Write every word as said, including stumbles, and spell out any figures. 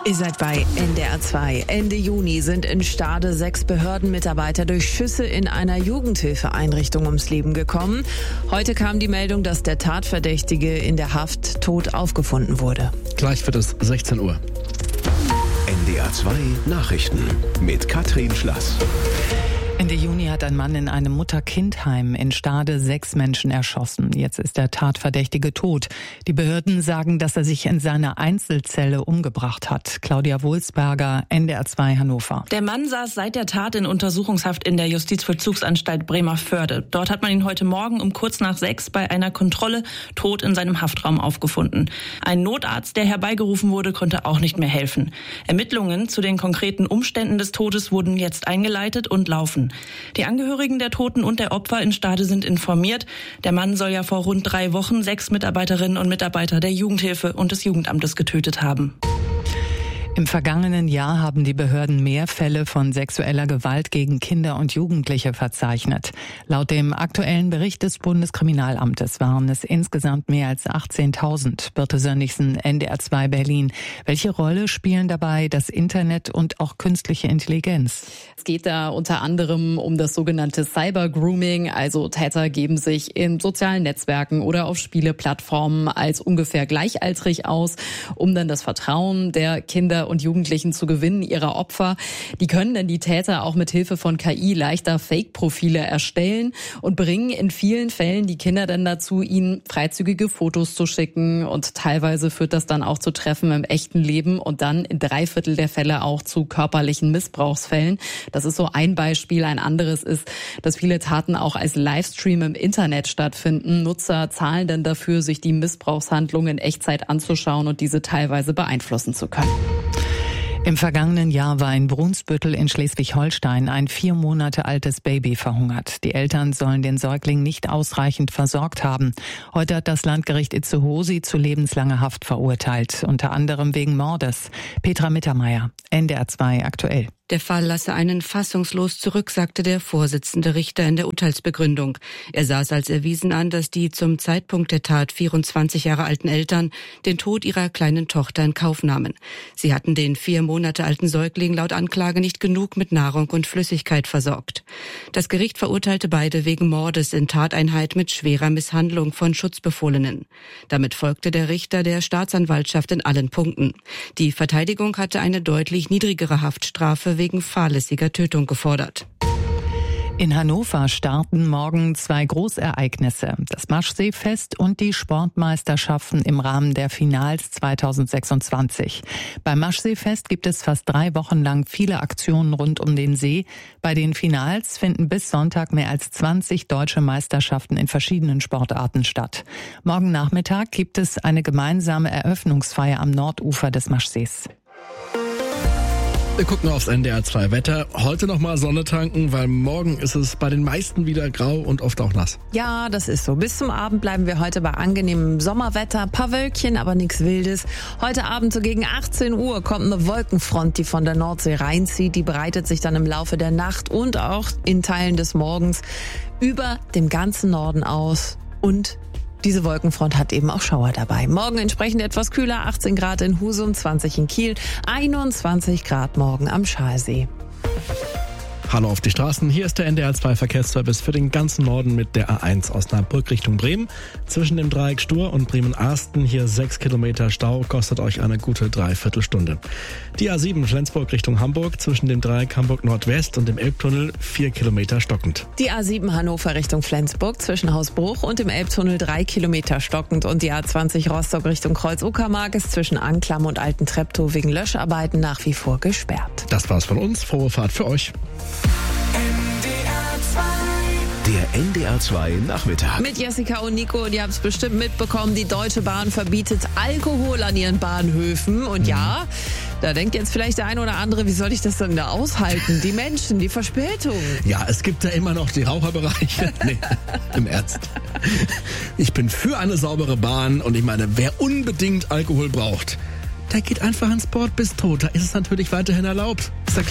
Ihr seid bei N D R zwei. Ende Juni sind in Stade sechs Behördenmitarbeiter durch Schüsse in einer Jugendhilfeeinrichtung ums Leben gekommen. Heute kam die Meldung, dass der Tatverdächtige in der Haft tot aufgefunden wurde. Gleich wird es sechzehn Uhr. N D R zwei Nachrichten mit Katrin Schlass. Ende Juni hat ein Mann in einem Mutter-Kind-Heim in Stade sechs Menschen erschossen. Jetzt ist der Tatverdächtige tot. Die Behörden sagen, dass er sich in seiner Einzelzelle umgebracht hat. Claudia Wohlsberger, N D R zwei Hannover. Der Mann saß seit der Tat in Untersuchungshaft in der Justizvollzugsanstalt Bremervörde. Dort hat man ihn heute Morgen um kurz nach sechs bei einer Kontrolle tot in seinem Haftraum aufgefunden. Ein Notarzt, der herbeigerufen wurde, konnte auch nicht mehr helfen. Ermittlungen zu den konkreten Umständen des Todes wurden jetzt eingeleitet und laufen. Die Angehörigen der Toten und der Opfer in Stade sind informiert. Der Mann soll ja vor rund drei Wochen sechs Mitarbeiterinnen und Mitarbeiter der Jugendhilfe und des Jugendamtes getötet haben. Im vergangenen Jahr haben die Behörden mehr Fälle von sexueller Gewalt gegen Kinder und Jugendliche verzeichnet. Laut dem aktuellen Bericht des Bundeskriminalamtes waren es insgesamt mehr als achtzehntausend. Birte Sönnigsen, N D R zwei Berlin. Welche Rolle spielen dabei das Internet und auch künstliche Intelligenz? Es geht da unter anderem um das sogenannte Cyber-Grooming. Also Täter geben sich in sozialen Netzwerken oder auf Spieleplattformen als ungefähr gleichaltrig aus, um dann das Vertrauen der Kinder und Jugendlichen zu gewinnen, ihrer Opfer. Die können dann die Täter auch mit Hilfe von K I leichter Fake-Profile erstellen und bringen in vielen Fällen die Kinder dann dazu, ihnen freizügige Fotos zu schicken, und teilweise führt das dann auch zu Treffen im echten Leben und dann in drei Viertel der Fälle auch zu körperlichen Missbrauchsfällen. Das ist so ein Beispiel. Ein anderes ist, dass viele Taten auch als Livestream im Internet stattfinden. Nutzer zahlen dann dafür, sich die Missbrauchshandlungen in Echtzeit anzuschauen und diese teilweise beeinflussen zu können. Im vergangenen Jahr war in Brunsbüttel in Schleswig-Holstein ein vier Monate altes Baby verhungert. Die Eltern sollen den Säugling nicht ausreichend versorgt haben. Heute hat das Landgericht Itzehoe sie zu lebenslanger Haft verurteilt, unter anderem wegen Mordes. Petra Mittermeier, N D R zwei aktuell. Der Fall lasse einen fassungslos zurück, sagte der Vorsitzende Richter in der Urteilsbegründung. Er sah es als erwiesen an, dass die zum Zeitpunkt der Tat vierundzwanzig Jahre alten Eltern den Tod ihrer kleinen Tochter in Kauf nahmen. Sie hatten den vier Monate alten Säugling laut Anklage nicht genug mit Nahrung und Flüssigkeit versorgt. Das Gericht verurteilte beide wegen Mordes in Tateinheit mit schwerer Misshandlung von Schutzbefohlenen. Damit folgte der Richter der Staatsanwaltschaft in allen Punkten. Die Verteidigung hatte eine deutlich niedrigere Haftstrafe wegen fahrlässiger Tötung gefordert. In Hannover starten morgen zwei Großereignisse, das Maschseefest und die Sportmeisterschaften im Rahmen der Finals zweitausendsechsundzwanzig. Beim Maschseefest gibt es fast drei Wochen lang viele Aktionen rund um den See. Bei den Finals finden bis Sonntag mehr als zwanzig deutsche Meisterschaften in verschiedenen Sportarten statt. Morgen Nachmittag gibt es eine gemeinsame Eröffnungsfeier am Nordufer des Maschsees. Wir gucken aufs N D R zwei Wetter. Heute nochmal Sonne tanken, weil morgen ist es bei den meisten wieder grau und oft auch nass. Ja, das ist so. Bis zum Abend bleiben wir heute bei angenehmem Sommerwetter. Ein paar Wölkchen, aber nichts Wildes. Heute Abend so gegen achtzehn Uhr kommt eine Wolkenfront, die von der Nordsee reinzieht. Die breitet sich dann im Laufe der Nacht und auch in Teilen des Morgens über dem ganzen Norden aus. Und diese Wolkenfront hat eben auch Schauer dabei. Morgen entsprechend etwas kühler, achtzehn Grad in Husum, zwanzig in Kiel, einundzwanzig Grad morgen am Schalsee. Hallo auf die Straßen, hier ist der N D R zwei Verkehrsservice für den ganzen Norden mit der A eins Osnabrück Richtung Bremen. Zwischen dem Dreieck Stur und Bremen-Arsten hier sechs Kilometer Stau, kostet euch eine gute Dreiviertelstunde. Die A sieben Flensburg Richtung Hamburg, zwischen dem Dreieck Hamburg Nordwest und dem Elbtunnel vier Kilometer stockend. Die A sieben Hannover Richtung Flensburg, zwischen Hausbruch und dem Elbtunnel drei Kilometer stockend, und die A zwanzig Rostock Richtung Kreuz-Uckermark ist zwischen Anklam und Alten Treptow wegen Löscharbeiten nach wie vor gesperrt. Das war's von uns, frohe Fahrt für euch. Der N D R zwei Nachmittag. Mit Jessica und Nico, und ihr habt es bestimmt mitbekommen, die Deutsche Bahn verbietet Alkohol an ihren Bahnhöfen. Und mhm. ja, da denkt jetzt vielleicht der eine oder andere, wie soll ich das denn da aushalten? Die Menschen, die Verspätung. Ja, es gibt ja immer noch die Raucherbereiche. Nee, im Ernst. Ich bin für eine saubere Bahn, und ich meine, wer unbedingt Alkohol braucht, der geht einfach ins Bordbistro. Da ist es natürlich weiterhin erlaubt.